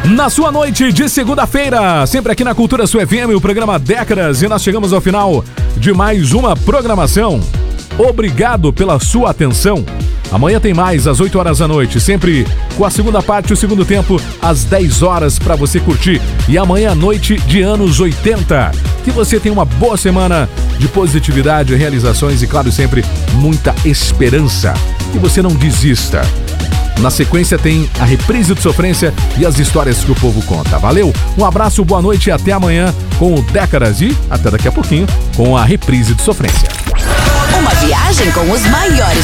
Na sua noite de segunda-feira, sempre aqui na Cultura Sua FM, o programa Décadas, e nós chegamos ao final de mais uma programação. Obrigado pela sua atenção. Amanhã tem mais, às 8 horas da noite, sempre com a segunda parte, o segundo tempo, às 10 horas para você curtir. E amanhã à noite de anos 80. Que você tenha uma boa semana de positividade, realizações e, claro, sempre muita esperança. Que você não desista. Na sequência tem a reprise do Sofrência e as histórias que o povo conta. Valeu, um abraço, boa noite e até amanhã com o Décadas e até daqui a pouquinho com a reprise do Sofrência. Uma viagem com os maiores